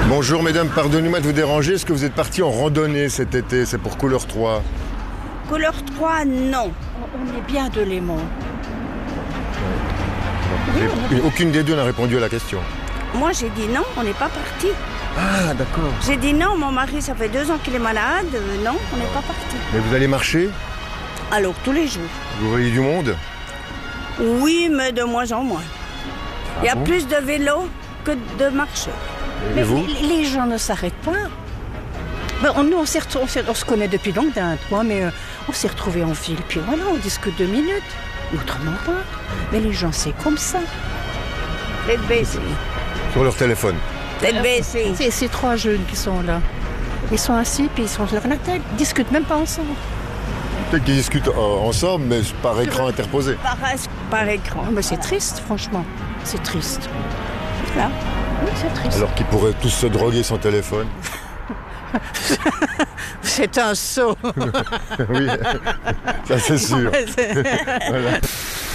Bonjour mesdames, pardonnez-moi de vous déranger. Est-ce que vous êtes partis en randonnée cet été? C'est pour Couleur 3. Couleur 3, non. On est bien de Léman. Aucune des deux n'a répondu à la question. Moi, j'ai dit non, on n'est pas parti. Ah, d'accord. J'ai dit non, mon mari, ça fait 2 ans qu'il est malade. Non, on n'est pas parti. Mais vous allez marcher? Alors, tous les jours. Vous voyez du monde? Oui, mais de moins en moins. Il y a bon plus de vélos que de marcheurs. Et vous? Les gens ne s'arrêtent pas. Ben, nous, on se connaît depuis longue date, mais on s'est retrouvés en ville. Puis voilà, on discute 2 minutes. Autrement pas. Mais les gens, c'est comme ça. Tête baissée. Sur leur téléphone. Tête baissée. C'est ces 3 jeunes qui sont là. Ils sont assis, puis ils sont sur la tête. Ils discutent même pas ensemble. Peut-être qu'ils discutent ensemble, mais par écran interposé. Par écran. Mais c'est triste, franchement. C'est triste. Voilà. Oui, c'est triste. Alors qu'ils pourraient tous se droguer sans téléphone. C'est un saut. Oui, ça c'est sûr. Ouais, Voilà.